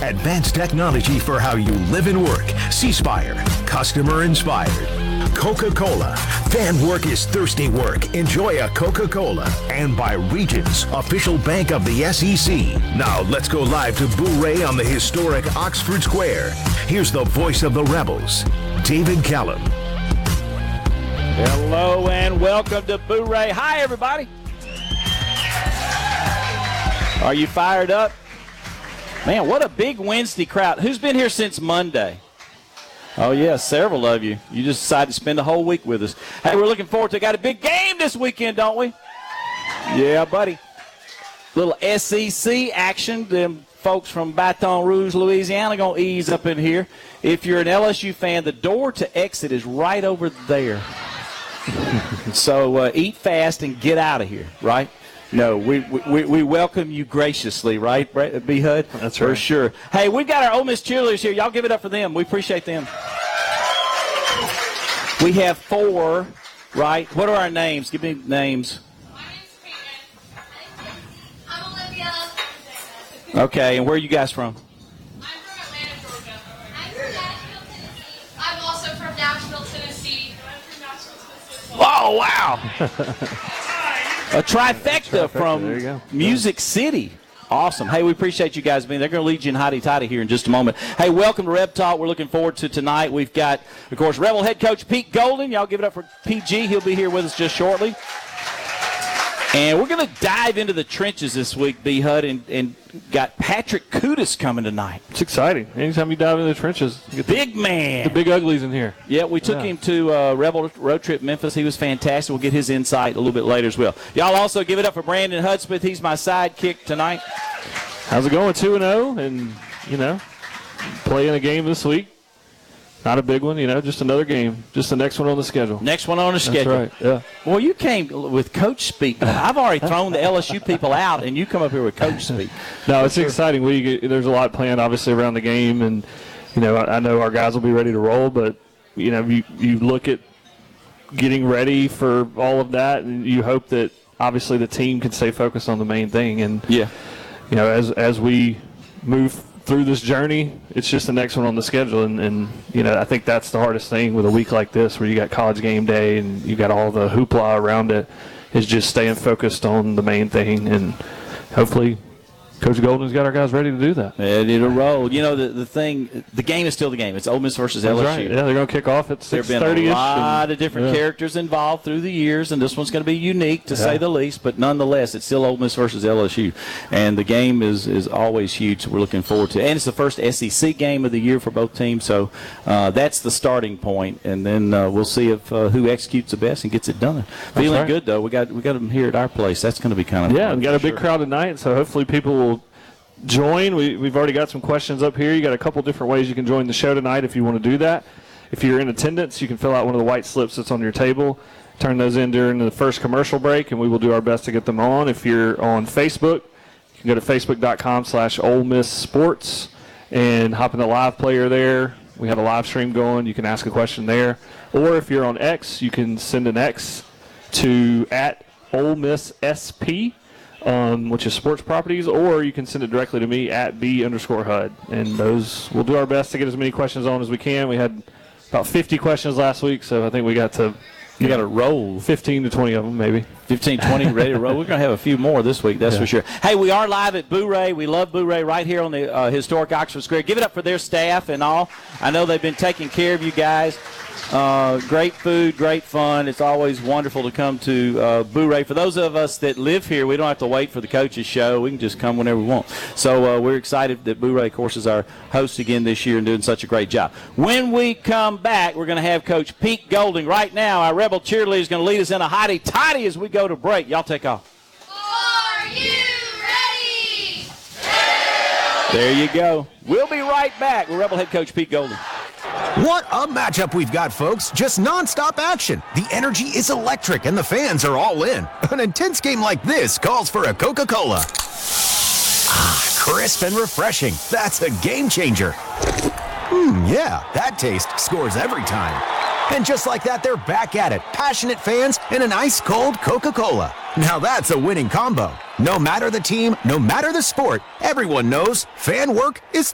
Advanced technology for how you live and work. C-Spire, customer inspired. Coca-Cola. Fan work is thirsty work. Enjoy a Coca-Cola. And by Regions, official bank of the SEC. Now let's go live to Boo Ray on the historic Oxford Square. Here's the voice of the Rebels, David Callum. Hello and welcome to Boo Ray. Hi, everybody. Are you fired up? Man, what a big Wednesday crowd. Who's been here since Monday? Oh, yeah, several of you. You just decided to spend the whole week with us. Hey, we're looking forward to it. Got a big game this weekend, don't we? Yeah, buddy. Little SEC action. Them folks from Baton Rouge, Louisiana, going to ease up in here. If you're an LSU fan, the door to exit is right over there. So eat fast and get out of here, right? No, we welcome you graciously, right, B. Hud? That's right. For sure. Hey, we've got our Ole Miss cheerleaders here. Y'all give it up for them. We appreciate them. We have 4, right? What are our names? Give me names. My name's Peyton. I'm Olivia. Okay, and where are you guys from? I'm from Atlanta, Georgia. I'm from Nashville, Tennessee. I'm also from Nashville, Tennessee. I'm from Nashville, Tennessee. Oh, wow. A trifecta from there you go. Music City. Awesome. Hey, we appreciate you guys being there. They're going to lead you in hotty-totty here in just a moment. Hey, welcome to Reb Talk. We're looking forward to tonight. We've got, of course, Rebel head coach Pete Golding. Y'all give it up for PG. He'll be here with us just shortly. And we're going to dive into the trenches this week, B. Hud, and got Patrick Kudus coming tonight. It's exciting. Anytime you dive into the trenches, you get Big man. the big uglies in here. Yeah, we took him to Rebel Road Trip Memphis. He was fantastic. We'll get his insight a little bit later as well. Y'all also give it up for Brandon Hudspeth. He's my sidekick tonight. How's it going? 2-0, and, playing a game this week. Not a big one, just another game. Just the next one on the schedule. Next one on the schedule. That's right, yeah. Well, you came with Coach Speak. I've already thrown the LSU people out, and you come up here with Coach Speak. No, it's an exciting week. There's a lot planned, obviously, around the game, and, I know our guys will be ready to roll, but, you look at getting ready for all of that, and you hope that, obviously, the team can stay focused on the main thing. And, yeah, as we move through this journey, it's just the next one on the schedule, and I think that's the hardest thing with a week like this, where you got college game day and you got all the hoopla around it, is just staying focused on the main thing, and hopefully Coach Golden's got our guys ready to do that. It'll roll. The game is still the game. It's Ole Miss versus LSU. Right. Yeah, they're going to kick off at 6:30ish. There have been a lot of different characters involved through the years, and this one's going to be unique, to say the least. But nonetheless, it's still Ole Miss versus LSU. And the game is always huge, so we're looking forward to it. And it's the first SEC game of the year for both teams, so that's the starting point. And then we'll see if who executes the best and gets it done. Feeling good, though. We got them here at our place. That's going to be kind of fun. We got a big crowd tonight, so hopefully people will join. We've already got some questions up here. You got a couple different ways you can join the show tonight if you want to do that. If you're in attendance, you can fill out one of the white slips that's on your table, turn those in during the first commercial break, and we will do our best to get them on. If you're on Facebook, you can go to facebook.com/Ole Miss Sports and hop in the live player there. We have a live stream going. You can ask a question there. Or if you're on X, you can send an X to @OleMissSP. Which is Sports Properties, or you can send it directly to me @B_HUD. And those, we'll do our best to get as many questions on as we can. We had about 50 questions last week, so I think we got to roll 15 to 20 of them, maybe. 15, 20 ready to roll. We're going to have a few more this week, that's for sure. Hey, we are live at Boo Ray. We love Boo Ray right here on the historic Oxford Square. Give it up for their staff and all. I know they've been taking care of you guys. Great food, great fun. It's always wonderful to come to Boo Ray. For those of us that live here, we don't have to wait for the coach's show. We can just come whenever we want. So we're excited that Boo Ray, of course, is our host again this year and doing such a great job. When we come back, we're going to have Coach Pete Golding. Right now, our Rebel cheerleader is going to lead us in a hotty-toddy as we go to break. Y'all take off. Are you ready? There you go. We'll be right back with Rebel head coach Pete Golding. What a matchup we've got, folks. Just nonstop action. The energy is electric and the fans are all in. An intense game like this calls for a Coca-Cola. Crisp and refreshing. That's a game changer. Yeah, that taste scores every time. And just like that, they're back at it. Passionate fans and an ice-cold Coca-Cola. Now that's a winning combo. No matter the team, no matter the sport, everyone knows fan work is